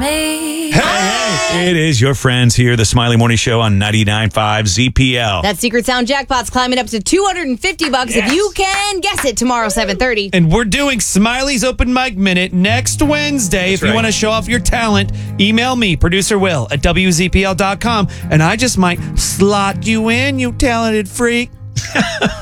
me. Hey, it is your friends here, the Smiley Morning Show on 99.5 ZPL. That Secret Sound jackpot's climbing up to $250 if you can guess it tomorrow, 7:30. And we're doing Smiley's Open Mic Minute next Wednesday. If you right. want to show off your talent, email me, producer Will, at WZPL.com, and I just might slot you in, you talented freak.